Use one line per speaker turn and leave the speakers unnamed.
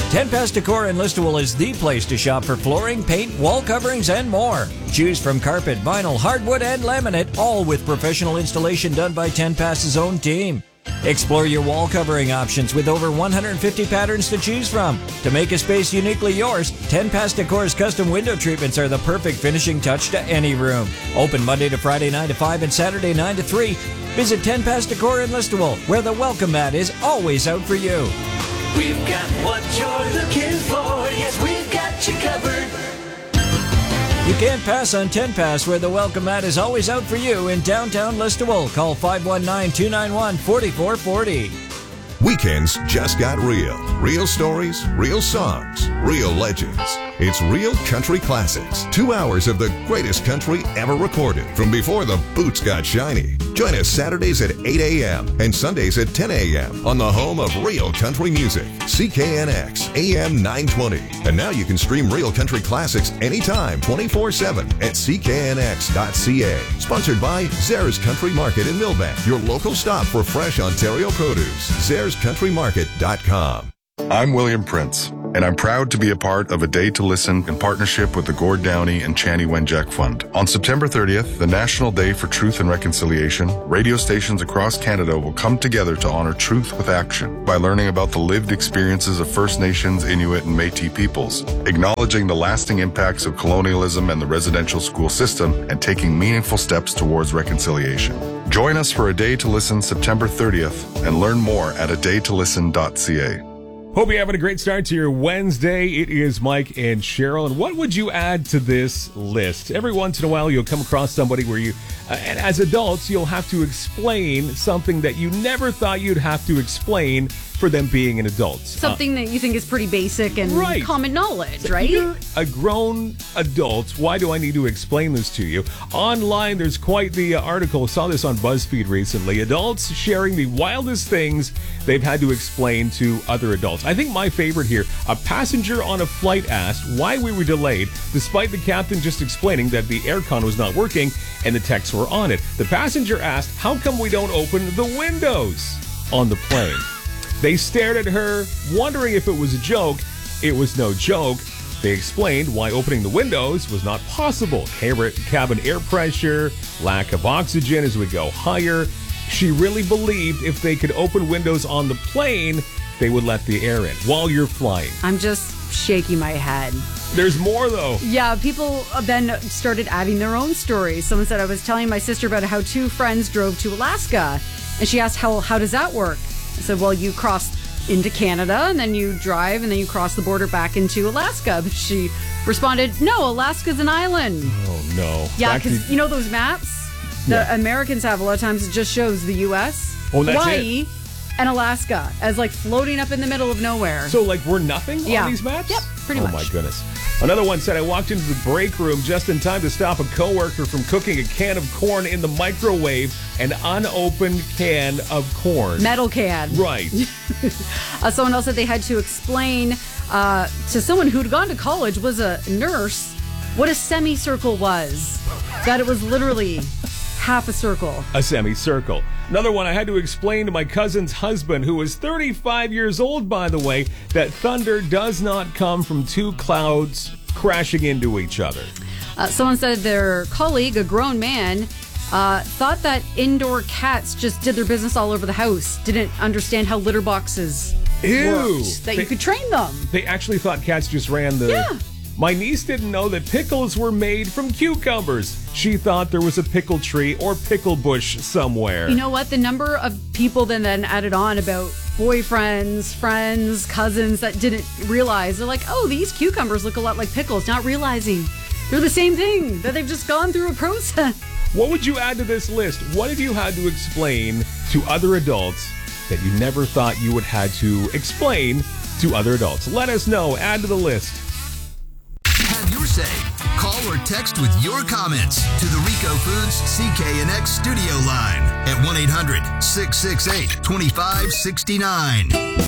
Ten Pass Decor in Listowel is the place to shop for flooring, paint, wall coverings, and more. Choose from carpet, vinyl, hardwood, and laminate, all with professional installation done by Ten Pass's own team. Explore your wall covering options with over 150 patterns to choose from. To make a space uniquely yours, Ten Pass Decor's custom window treatments are the perfect finishing touch to any room. Open Monday to Friday 9 to 5 and Saturday 9 to 3. Visit Ten Pass Decor in Listowel, where the welcome mat is always out for you.
We've got what you're looking for. Yes, we've got you covered.
You can't pass on Ten Pass, where the welcome mat is always out for you in downtown Listowel. Call 519-291-4440.
Weekends just got real. Real stories, real songs, real legends. It's Real Country Classics. 2 hours of the greatest country ever recorded from before the boots got shiny. Join us Saturdays at 8 a.m. and Sundays at 10 a.m. on the home of real country music, CKNX AM 920. And now you can stream Real Country Classics anytime, 24/7 at cknx.ca. Sponsored by Zares Country Market in Millbank, your local stop for fresh Ontario produce. ZaresCountryMarket.com.
I'm William Prince, and I'm proud to be a part of A Day to Listen in partnership with the Gord Downey and Chani Wenjack Fund. On September 30th, the National Day for Truth and Reconciliation, radio stations across Canada will come together to honor truth with action by learning about the lived experiences of First Nations, Inuit, and Métis peoples, acknowledging the lasting impacts of colonialism and the residential school system, and taking meaningful steps towards reconciliation. Join us for A Day to Listen September 30th and learn more at adaytolisten.ca.
Hope you're having a great start to your Wednesday. It is Mike and Cheryl. And what would you add to this list? Every once in a while, you'll come across somebody where you, and as adults, you'll have to explain something that you never thought you'd have to explain for them being an adult.
Something that you think is pretty basic and common knowledge, right?
You're a grown adult. Why do I need to explain this to you? Online, there's quite the article. I saw this on BuzzFeed recently. Adults sharing the wildest things they've had to explain to other adults. I think my favorite here, a passenger on a flight asked why we were delayed, despite the captain just explaining that the aircon was not working and the techs were on it. The passenger asked, how come we don't open the windows on the plane? They stared at her, wondering if it was a joke. It was no joke. They explained why opening the windows was not possible. Cabin air pressure, lack of oxygen as we go higher. She really believed if they could open windows on the plane, they would let the air in while you're flying.
I'm just shaking my head.
There's more, though.
Yeah, people then started adding their own stories. Someone said, I was telling my sister about how two friends drove to Alaska, and she asked, how does that work? I said, well, you cross into Canada, and then you drive, and then you cross the border back into Alaska. But she responded, no, Alaska's an island.
Oh, no.
Yeah, because you know those maps that Americans have a lot of times, it just shows the U.S., Hawaii, and Alaska as like floating up in the middle of nowhere.
So like we're nothing on these maps?
Yep, pretty much.
Oh, my goodness. Another one said, I walked into the break room just in time to stop a coworker from cooking a can of corn in the microwave, an unopened can of corn.
Metal can.
Right.
Someone else said they had to explain to someone who'd gone to college, was a nurse, what a semicircle was. That it was literally half a circle.
A semicircle. Another one, I had to explain to my cousin's husband, who is 35 years old, by the way, that thunder does not come from two clouds crashing into each other.
Someone said their colleague, a grown man, thought that indoor cats just did their business all over the house. Didn't understand how litter boxes worked. That you could train them.
They actually thought cats just ran the...
Yeah.
My niece didn't know that pickles were made from cucumbers. She thought there was a pickle tree or pickle bush somewhere.
You know what? The number of people then added on about boyfriends, friends, cousins that didn't realize. They're like, oh, these cucumbers look a lot like pickles. Not realizing they're the same thing, that they've just gone through a process.
What would you add to this list? What have you had to explain to other adults that you never thought you would have to explain to other adults? Let us know. Add to the list.
Have your say. Call or text with your comments to the Rico Foods CKNX studio line at 1-800-668-2569.